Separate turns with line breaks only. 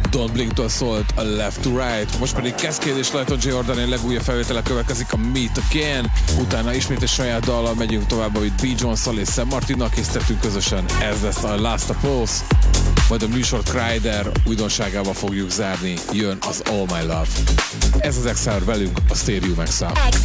Don't Blink-től szólt a Left to Right, most pedig Cascade és Lighton J. Jordan legújabb felvétele következik, a Meet Again, utána ismét egy saját dallal megyünk tovább, amit B. Jones-szal és Sam Martinnal készítettünk közösen, ez lesz a Last of Us, majd a műsort Kryder újdonságával fogjuk zárni, jön az All My Love. Ez az Exile velünk, a Stereo Max-al.